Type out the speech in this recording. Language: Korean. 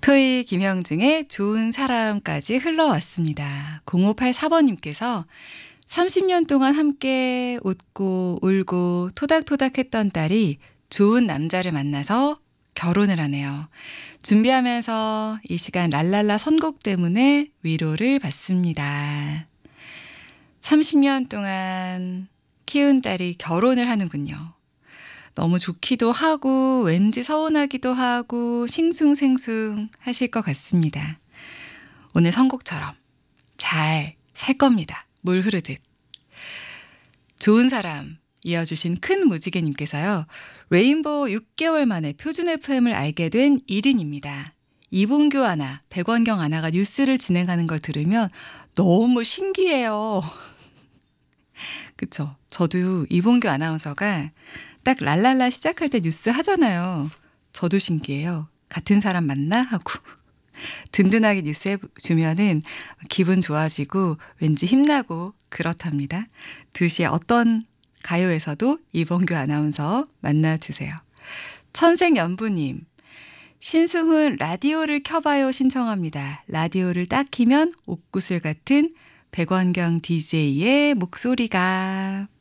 토이 김형중의 좋은 사람까지 흘러왔습니다. 0584번님께서 30년 동안 함께 웃고 울고 토닥토닥 했던 딸이 좋은 남자를 만나서 결혼을 하네요. 준비하면서 이 시간 랄랄라 선곡 때문에 위로를 받습니다. 30년 동안 키운 딸이 결혼을 하는군요. 너무 좋기도 하고 왠지 서운하기도 하고 싱숭생숭 하실 것 같습니다. 오늘 선곡처럼 잘 살 겁니다. 물 흐르듯. 좋은 사람 이어주신 큰 무지개님께서요. 레인보우 6개월 만에 표준 FM을 알게 된 1인입니다. 이봉규 아나, 백원경 아나가 뉴스를 진행하는 걸 들으면 너무 신기해요. 그쵸? 저도 이봉규 아나운서가 딱 랄랄라 시작할 때 뉴스 하잖아요. 저도 신기해요. 같은 사람 맞나? 하고 든든하게 뉴스 해주면은 기분 좋아지고 왠지 힘나고 그렇답니다. 2시에 어떤 가요에서도 이봉규 아나운서 만나주세요. 천생연부님, 신승훈 라디오를 켜봐요 신청합니다. 라디오를 딱 키면 옥구슬 같은 백원경 DJ의 목소리가